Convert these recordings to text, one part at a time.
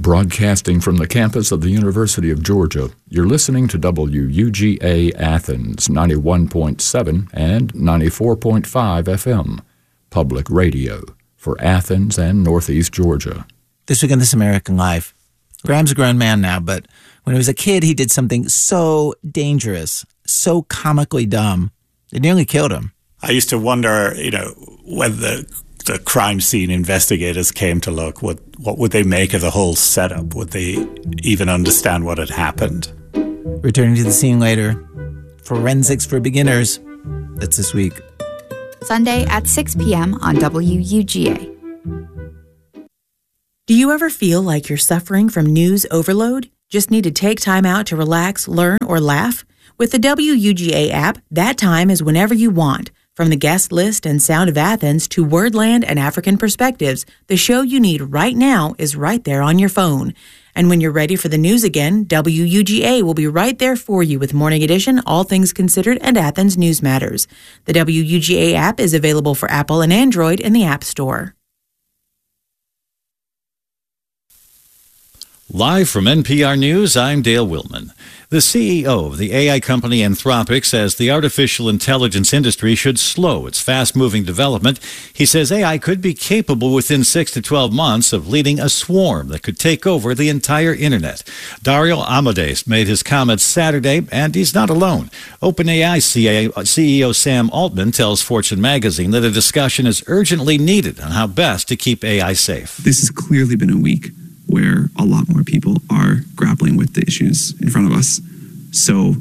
Broadcasting from the campus of the University of Georgia, you're listening to WUGA Athens 91.7 and 94.5 FM, public radio for Athens and Northeast Georgia. This week on This American Life, Graham's a grown man now, but when he was a kid, he did something so dangerous, so comically dumb, it nearly killed him. I used to wonder, when the crime scene investigators came to look, what would they make of the whole setup? Would they even understand what had happened? Returning to the scene later, Forensics for Beginners. That's this week. Sunday at 6 p.m. on WUGA. Do you ever feel like you're suffering from news overload? Just need to take time out to relax, learn, or laugh? With the WUGA app, that time is whenever you want. From the guest list and Sound of Athens to Wordland and African Perspectives, the show you need right now is right there on your phone. And when you're ready for the news again, WUGA will be right there for you with Morning Edition, All Things Considered, and Athens News Matters. The WUGA app is available for Apple and Android in the App Store. Live from NPR News, I'm Dale Willman. The CEO of the AI company Anthropic says the artificial intelligence industry should slow its fast-moving development. He says AI could be capable within 6 to 12 months of leading a swarm that could take over the entire internet. Dario Amodei made his comments Saturday, and he's not alone. OpenAI CEO Sam Altman tells Fortune magazine that a discussion is urgently needed on how best to keep AI safe. This has clearly been a week where a lot more people are grappling with the issues in front of us. So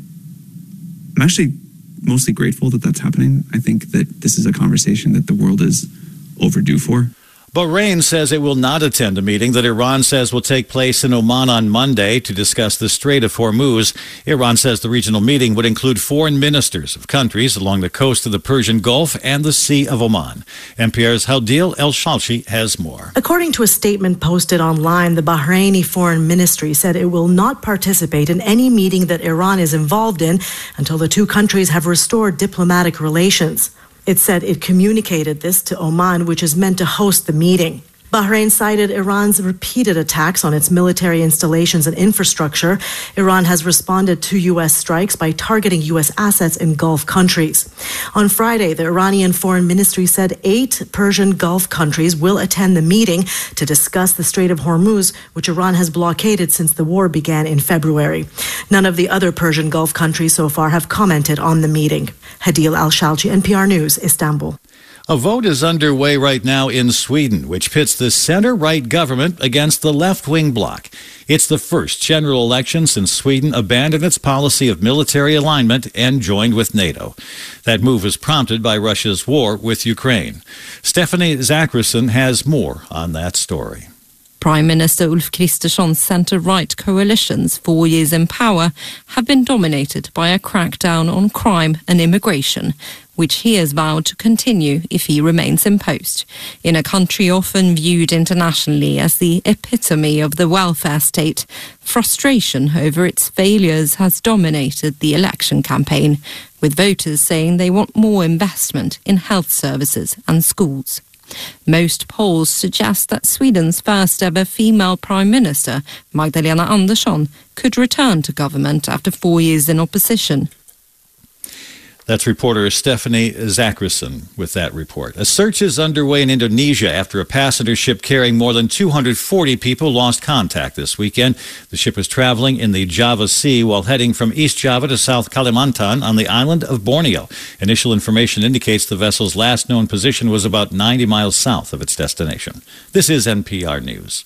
I'm actually mostly grateful that that's happening. I think that this is a conversation that the world is overdue for. Bahrain says it will not attend a meeting that Iran says will take place in Oman on Monday to discuss the Strait of Hormuz. Iran says the regional meeting would include foreign ministers of countries along the coast of the Persian Gulf and the Sea of Oman. NPR's Hadil El-Shalchi has more. According to a statement posted online, the Bahraini Foreign Ministry said it will not participate in any meeting that Iran is involved in until the two countries have restored diplomatic relations. It said it communicated this to Oman, which is meant to host the meeting. Bahrain cited Iran's repeated attacks on its military installations and infrastructure. Iran has responded to U.S. strikes by targeting U.S. assets in Gulf countries. On Friday, the Iranian Foreign Ministry said 8 Persian Gulf countries will attend the meeting to discuss the Strait of Hormuz, which Iran has blockaded since the war began in February. None of the other Persian Gulf countries so far have commented on the meeting. Hadil Al-Shalchi, NPR News, Istanbul. A vote is underway right now in Sweden, which pits the center-right government against the left-wing bloc. It's the first general election since Sweden abandoned its policy of military alignment and joined with NATO. That move was prompted by Russia's war with Ukraine. Stephanie Zachrisson has more on that story. Prime Minister Ulf Kristersson's centre-right coalition's 4 years in power have been dominated by a crackdown on crime and immigration, which he has vowed to continue if he remains in post. In a country often viewed internationally as the epitome of the welfare state, frustration over its failures has dominated the election campaign, with voters saying they want more investment in health services and schools. Most polls suggest that Sweden's first ever female Prime Minister, Magdalena Andersson, could return to government after 4 years in opposition. That's reporter Stephanie Zachrisson with that report. A search is underway in Indonesia after a passenger ship carrying more than 240 people lost contact this weekend. The ship was traveling in the Java Sea while heading from East Java to South Kalimantan on the island of Borneo. Initial information indicates the vessel's last known position was about 90 miles south of its destination. This is NPR News.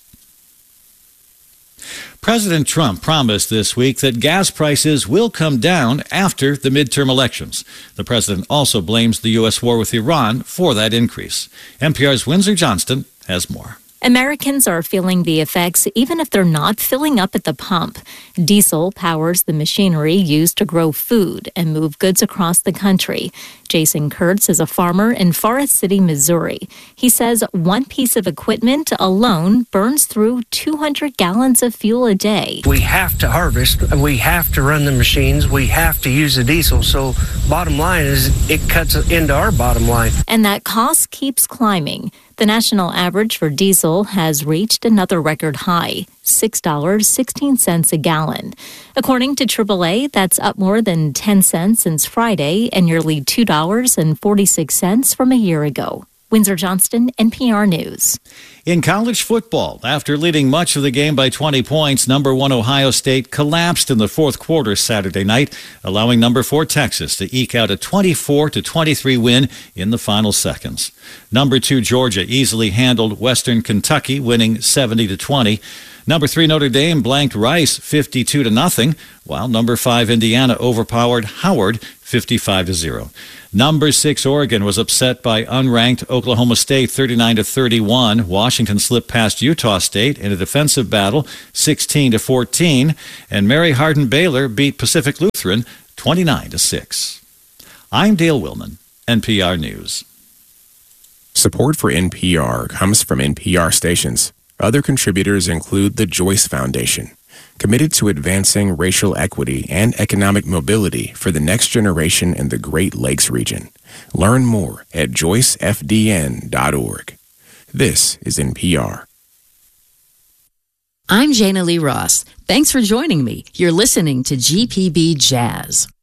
President Trump promised this week that gas prices will come down after the midterm elections. The president also blames the U.S. war with Iran for that increase. NPR's Windsor Johnston has more. Americans are feeling the effects even if they're not filling up at the pump. Diesel powers the machinery used to grow food and move goods across the country. Jason Kurtz is a farmer in Forest City, Missouri. He says one piece of equipment alone burns through 200 gallons of fuel a day. We have to harvest, we have to run the machines, we have to use the diesel. So bottom line is it cuts into our bottom line. And that cost keeps climbing. The national average for diesel has reached another record high, $6.16 a gallon. According to AAA, that's up more than 10 cents since Friday and nearly $2.46 from a year ago. Windsor Johnston, NPR News. In college football, after leading much of the game by 20 points, number 1 Ohio State collapsed in the fourth quarter Saturday night, allowing number 4 Texas to eke out a 24-23 win in the final seconds. Number 2 Georgia easily handled Western Kentucky, winning 70-20. Number 3 Notre Dame blanked Rice 52-0, while number 5 Indiana overpowered Howard 55-0. Number 6 Oregon was upset by unranked Oklahoma State 39-31. Washington slipped past Utah State in a defensive battle 16-14, and Mary Hardin Baylor beat Pacific Lutheran 29-6. I'm Dale Willman, NPR News. Support for NPR comes from NPR stations. Other contributors include the Joyce Foundation, committed to advancing racial equity and economic mobility for the next generation in the Great Lakes region. Learn more at joycefdn.org. This is NPR. I'm Jana Lee Ross. Thanks for joining me. You're listening to GPB Jazz.